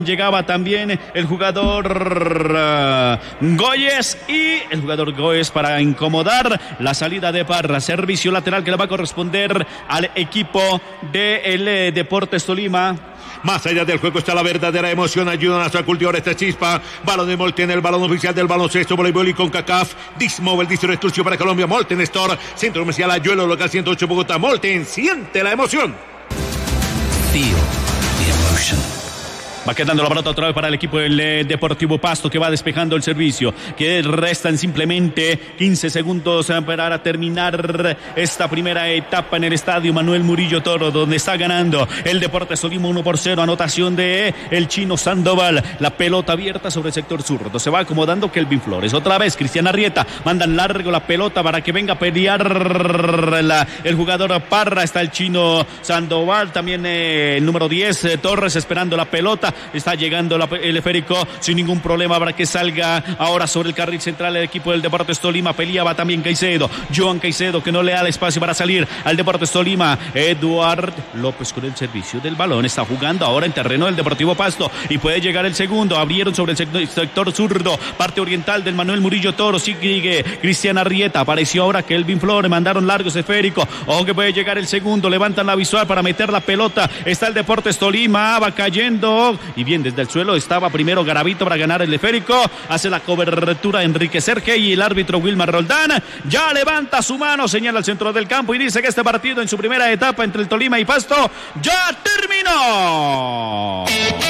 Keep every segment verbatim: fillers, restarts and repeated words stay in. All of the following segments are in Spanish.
Llegaba también el jugador uh, Goyes y el jugador Goyes para incomodar la salida de Parra. Servicio lateral que le va a corresponder al equipo del de Deportes Tolima. Más allá del juego está la verdadera emoción. Ayudan a cultivar esta chispa. Balón de Molten, el balón oficial del baloncesto, voleibol y CONCACAF. Dismobile, distro exclusivo para Colombia. Molten Store, Centro Comercial Ayuelo, local ciento ocho Bogotá. Molten, siente la emoción. Feel the emotion. Va quedando la pelota otra vez para el equipo del eh, Deportivo Pasto, que va despejando el servicio, que restan simplemente quince segundos para terminar esta primera etapa en el estadio Manuel Murillo Toro, donde está ganando el Deportes Tolima uno por cero, anotación de el chino Sandoval. La pelota abierta sobre el sector zurdo, se va acomodando Kelvin Flores, otra vez Cristian Arrieta, mandan largo la pelota para que venga a pelear la, el jugador Parra. Está el chino Sandoval, también eh, el número diez eh, Torres esperando la pelota. Está llegando la, el esférico sin ningún problema para que salga ahora sobre el carril central el equipo del Deportes Tolima. Peleaba también Caicedo, Joan Caicedo, que no le da el espacio para salir al Deportes Tolima. Eduard López con el servicio del balón, está jugando ahora en terreno del Deportivo Pasto y puede llegar el segundo. Abrieron sobre el sector, sector zurdo, parte oriental del Manuel Murillo Toro. Sigue Cristian Arrieta, apareció ahora Kelvin Flores, mandaron largos esférico. Ojo que puede llegar el segundo, levantan la visual para meter la pelota. Está el Deportes Tolima, va cayendo. Y bien, desde el suelo estaba primero Garavito para ganar el esférico. Hace la cobertura Enrique Serge y el árbitro Wilmar Roldán ya levanta su mano, señala al centro del campo y dice que este partido en su primera etapa entre el Tolima y Pasto ya terminó.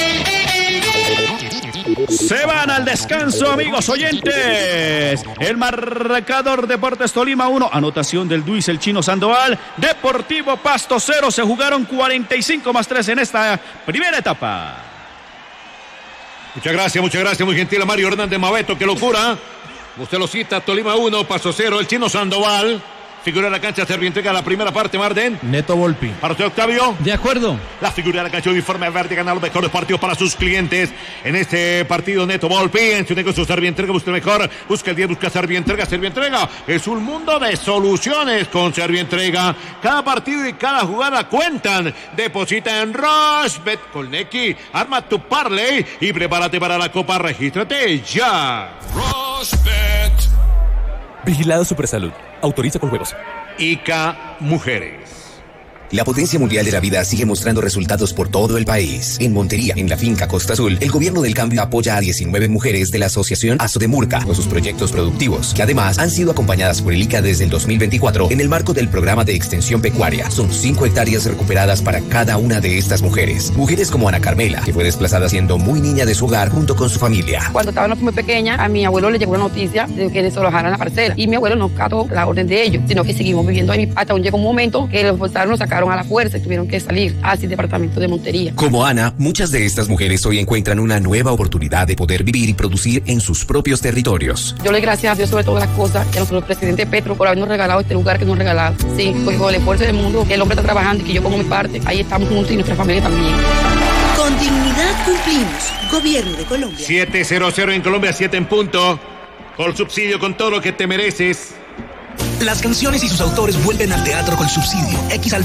Se van al descanso, amigos oyentes. El marcador: Deportes Tolima uno, anotación del Duis, el chino Sandoval. Deportivo Pasto cero. Se jugaron cuarenta y cinco más tres en esta primera etapa. Muchas gracias, muchas gracias, muy gentil a Mario Hernández Mabeto, qué locura. Usted lo cita, Tolima uno, Pasto cero, el chino Sandoval. Figura de la cancha, Servientrega, la primera parte, Marden. Neto Volpi. Para usted, Octavio. De acuerdo. La figura de la cancha, uniforme verde, gana los mejores partidos para sus clientes. En este partido, Neto Volpi, en su negocio Servientrega, busca mejor. Busca el día, busca Servientrega. Servientrega es un mundo de soluciones con Servientrega. Cada partido y cada jugada cuentan. Deposita en Rushbet con Neki. Arma tu parlay y prepárate para la copa. Regístrate ya. Rushbet. Vigilado Supersalud. Autoriza con juegos. I C A Mujeres. La potencia mundial de la vida sigue mostrando resultados por todo el país. En Montería, en la finca Costa Azul, el gobierno del cambio apoya a diecinueve mujeres de la asociación Asodemurca con sus proyectos productivos, que además han sido acompañadas por el I C A desde el dos mil veinticuatro en el marco del programa de extensión pecuaria. Son cinco hectáreas recuperadas para cada una de estas mujeres. Mujeres como Ana Carmela, que fue desplazada siendo muy niña de su hogar junto con su familia. Cuando estaba muy pequeña, a mi abuelo le llegó una noticia de que desalojaran la parcela y mi abuelo no cató la orden de ellos, sino que seguimos viviendo ahí hasta un llegó un momento que los forzaron, nos sacaron a la fuerza y tuvieron que salir hacia el departamento de Montería. Como Ana, muchas de estas mujeres hoy encuentran una nueva oportunidad de poder vivir y producir en sus propios territorios. Yo le doy gracias a Dios sobre todas las cosas y a nuestro presidente Petro por habernos regalado este lugar que nos ha regalado. Sí, porque con el esfuerzo del mundo, que el hombre está trabajando y que yo pongo mi parte, ahí estamos juntos y nuestra familia también. Con dignidad cumplimos. Gobierno de Colombia. siete cero cero en Colombia, siete en punto. Con subsidio, con todo lo que te mereces. Las canciones y sus autores vuelven al teatro con Subsidio. X al